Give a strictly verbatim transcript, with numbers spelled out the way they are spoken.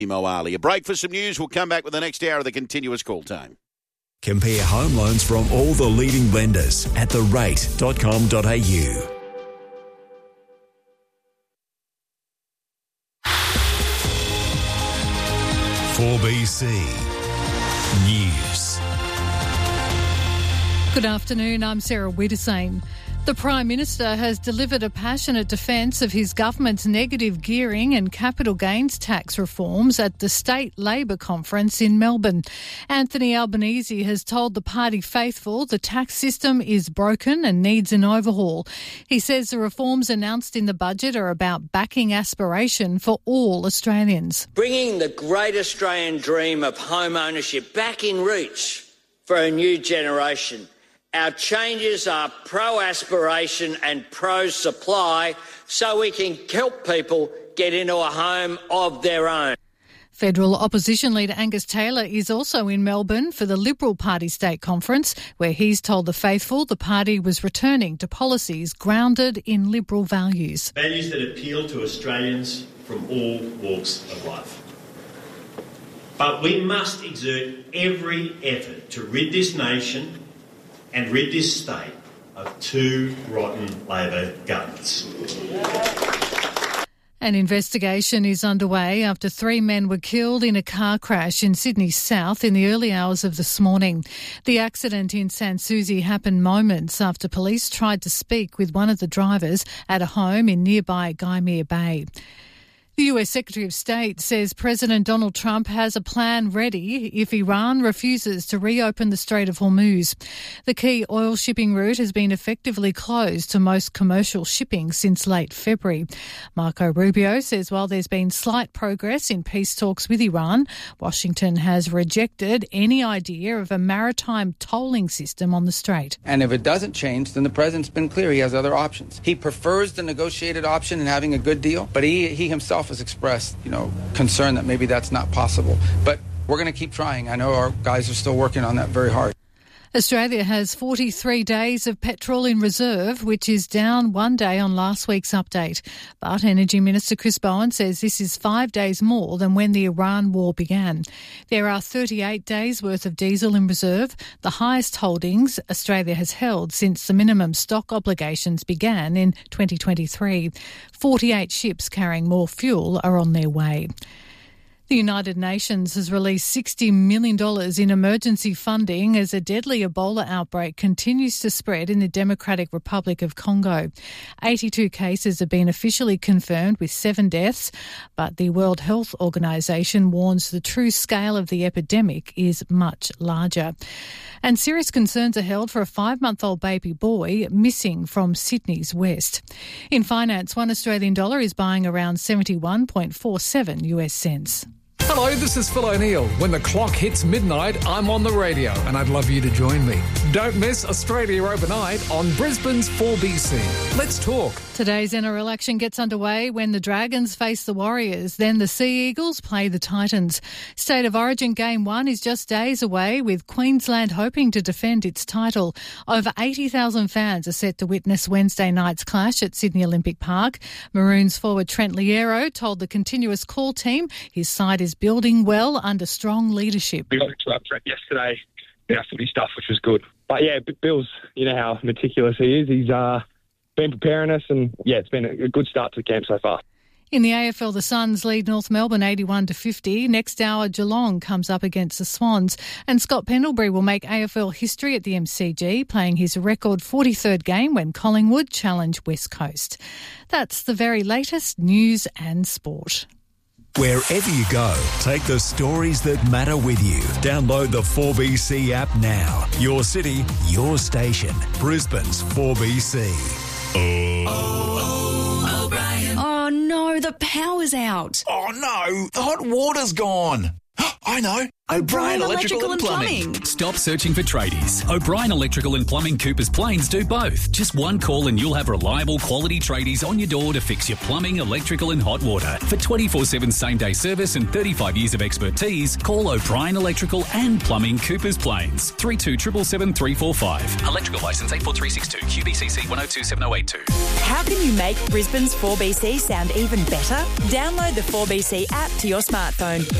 Moali. A break for some news. We'll come back with the next hour of the continuous call time. Compare home loans from all the leading lenders at the rate dot com dot a u. four B C News. Good afternoon, I'm Sarah Widdesame. The Prime Minister has delivered a passionate defence of his government's negative gearing and capital gains tax reforms at the State Labor Conference in Melbourne. Anthony Albanese has told the party faithful the tax system is broken and needs an overhaul. He says the reforms announced in the budget are about backing aspiration for all Australians. Bringing the great Australian dream of home ownership back in reach for a new generation. Our changes are pro-aspiration and pro-supply so we can help people get into a home of their own. Federal opposition leader Angus Taylor is also in Melbourne for the Liberal Party State Conference, where he's told the faithful the party was returning to policies grounded in Liberal values. Values that appeal to Australians from all walks of life. But we must exert every effort to rid this nation and rid this state of two rotten Labor governments. An investigation is underway after three men were killed in a car crash in Sydney's south in the early hours of this morning. The accident in Sans Souci happened moments after police tried to speak with one of the drivers at a home in nearby Gymea Bay. The U S Secretary of State says President Donald Trump has a plan ready if Iran refuses to reopen the Strait of Hormuz. The key oil shipping route has been effectively closed to most commercial shipping since late February. Marco Rubio says while there's been slight progress in peace talks with Iran, Washington has rejected any idea of a maritime tolling system on the strait. And if it doesn't change, then the president's been clear he has other options. He prefers the negotiated option and having a good deal, but he, he himself has expressed, you know, concern that maybe that's not possible. But we're going to keep trying. I know our guys are still working on that very hard. Australia has forty-three days of petrol in reserve, which is down one day on last week's update. But Energy Minister Chris Bowen says this is five days more than when the Iran war began. There are thirty-eight days worth of diesel in reserve, the highest holdings Australia has held since the minimum stock obligations began in twenty twenty-three. forty-eight ships carrying more fuel are on their way. The United Nations has released sixty million dollars in emergency funding as a deadly Ebola outbreak continues to spread in the Democratic Republic of Congo. eighty-two cases have been officially confirmed with seven deaths, but the World Health Organization warns the true scale of the epidemic is much larger. And serious concerns are held for a five-month-old baby boy missing from Sydney's west. In finance, one Australian dollar is buying around seventy-one point four seven US cents. Hello, this is Phil O'Neill. When the clock hits midnight, I'm on the radio and I'd love you to join me. Don't miss Australia Overnight on Brisbane's four B C. Let's talk. Today's N R L action gets underway when the Dragons face the Warriors. Then the Sea Eagles play the Titans. State of Origin Game one is just days away, with Queensland hoping to defend its title. Over eighty thousand fans are set to witness Wednesday night's clash at Sydney Olympic Park. Maroons forward Trent Liero told the Continuous Call team his side is building well under strong leadership. We got into our prep yesterday, our footy stuff, which was good. But yeah, Bill's, you know how meticulous he is. He's uh, been preparing us, and yeah, it's been a good start to the camp so far. In the A F L, the Suns lead North Melbourne eighty-one to fifty. Next hour, Geelong comes up against the Swans. And Scott Pendlebury will make A F L history at the M C G, playing his record forty-third game when Collingwood challenge West Coast. That's the very latest news and sport. Wherever you go, take the stories that matter with you. Download the four B C app now. Your city, your station. Brisbane's four B C. Oh, oh, O'Brien. Oh, no, the power's out. Oh, no, the hot water's gone. I know. O'Brien Electrical and Plumbing. Stop searching for tradies. O'Brien Electrical and Plumbing Coopers Plains do both. Just one call and you'll have reliable quality tradies on your door to fix your plumbing, electrical and hot water. For twenty-four seven same-day service and thirty-five years of expertise, call O'Brien Electrical and Plumbing Coopers Plains. three two seven seven three four five. Electrical licence eight four three six two. Q B C C one oh two seven oh eight two. How can you make Brisbane's four B C sound even better? Download the four B C app to your smartphone.